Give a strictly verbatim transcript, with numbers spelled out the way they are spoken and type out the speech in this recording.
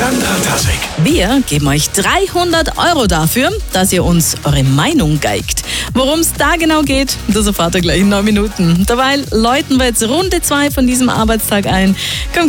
Sandra Tassek. Wir geben euch dreihundert Euro dafür, dass ihr uns eure Meinung geigt. Worum es da genau geht, das erfahrt ihr gleich in neun Minuten. Dabei läuten wir jetzt Runde zwei von diesem Arbeitstag ein. Kommt